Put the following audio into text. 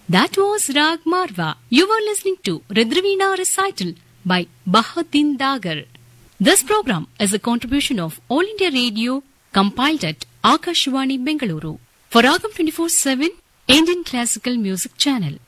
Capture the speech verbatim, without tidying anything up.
That was Rag Marwa. You were listening to Rudraveena recital by Bahauddin Dagar. This program is a contribution of All India Radio, compiled at Akashvani Bengaluru for Ragam twenty-four seven Indian Classical Music Channel.